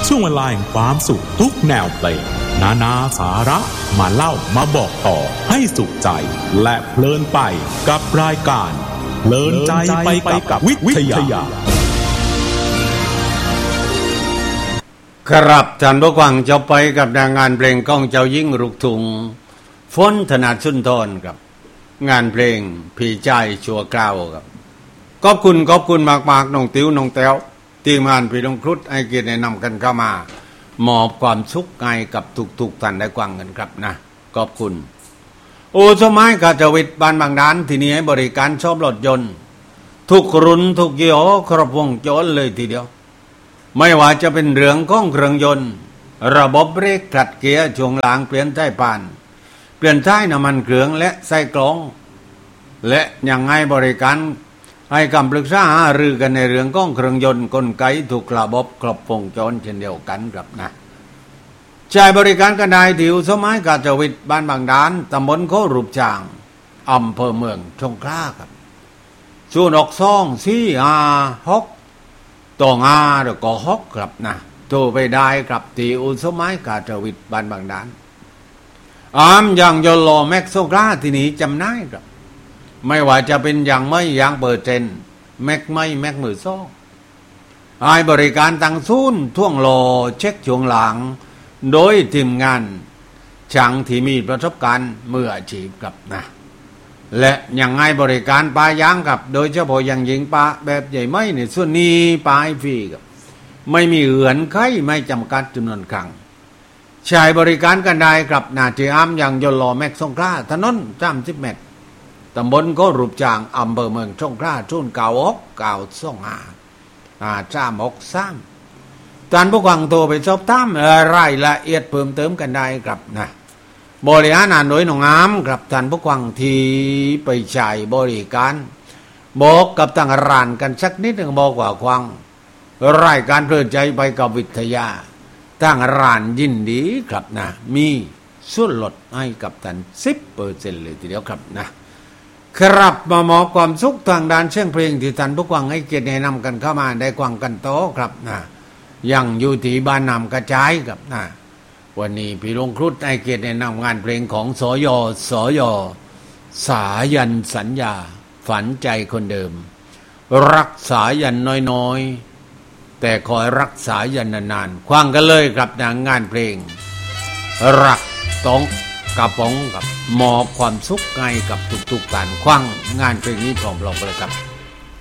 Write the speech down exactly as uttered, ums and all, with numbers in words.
ช่วงเวลาแห่งความสุขทุกแนวเพลงนานาสาระมาเล่ามาบอกต่อให้สุขใจและเพลินไปกับรายการเพลินใจไปกับวิทยาครับท่านผู้ฟังจะไปกับงานเพลงก้องเจ้ายิ่งลูกทุ่งฝนถนัดสุนทรครับงานเพลงพี่ใจชัวกล้าวครับขอบคุณขอบคุณมากๆน้องติ๋วน้องแต้วทีมงานพี่น้องครุฑให้เกียรติแนะนำกันเข้ามามอบความสุขให้กับทุกๆท่านได้ฟังกันครับนะขอบคุณโอ้สมัยกาจวิทย์บ้านบางดานที่นี่ให้บริการซ่อมรถยนต์ทุกรุ่นทุกยี่ห้อครบวงจรเลยทีเดียวไม่ว่าจะเป็นเรื่องของเครื่องยนต์ระบบเบรกขัดเกียร์ช่วงหลังเปลี่ยนท้ายผ่านเปลี่ยนท้ายน้ำมันเครื่องและใส่กล่องและยังให้บริการให้คำปรึกษาหารือกันในเรื่องของเครื่องยนต์กลไกทุกระบบครบวงจรเช่นเดียวกันครับนะใช้บริการกันได้ที่สมัยกาจวิทย์บ้านบางดานตำบลโครูปจางอำเภอเมืองสงขลาครับศูนย์หกสองสี่ห้าหกตองอาแล้วก็ฮอกครับนะโทรไปได้ครับที่อุสมัยกาจวิทย์บ้านบางดานอามอย่างยโลแม็กโซกราที่นี้จำได้ครับไม่ว่าจะเป็นอย่างไม่อย่างเปอร์เซ็นต์แม็กไม่แม็กมือซ่อให้บริการตั้งศูนย์ท่วงโลเช็คช่วงหลังโดยทีมงานช่างที่มีประสบการณ์มืออาชีพครับนะและยังให้บริการปลายางครับโดยเฉพาะอย่างยิ่งปลาแบบใหญ่ไม่ในส่วนนี้ปลาฟรีครับไม่มีเหือนไข่ไม่จำกัดจำนวนครั้งใช้บริการกันได้ครับนาทีอ้ามอย่างยนต์ลอแม็กสงขลาถนนสามสิบเมตรตำบลก็รูปจางอำเภอเมืองสงขลาทุ่นเก่าอกเก่าส่งหาอาจ้ามอกซ้ำท่านผู้ฟังโทรไปสอบถามรายละเอียดเพิ่มเติมกันได้ครับนะบริหารโดยหนองงามครับท่านผู้ฟังที่ไปใช้บริการบอกกับทางร้านกันสักนิดหนึ่งบอกว่าฟังรายการเพลินใจไปกับวิทยาทางร้านยินดีครับนะมีส่วนลดให้กับท่าน สิบเปอร์เซ็นต์ เลยทีเดียวครับนะครับมามอบความสุขทางด้านเสียงเพลงที่ท่านผู้ฟังให้เกียรติแนะนำกันเข้ามาได้ฟังกันโตครับนะยังอยู่ที่บ้านนำกระจายครับนะวันนี้พี่ลงครุฑให้เกียรติแนะนำงานเพลงของสยสยสายันสัญญาฝันใจคนเดิมรักสายันน้อยๆแต่คอยรักษายันนานๆคว้างกันเลยครับนะงานเพลงรักต้องกระป๋องกับมอบความสุขให้กับทุกๆการคว้างงานเพลงนี้พร้อมๆกันเลยครับ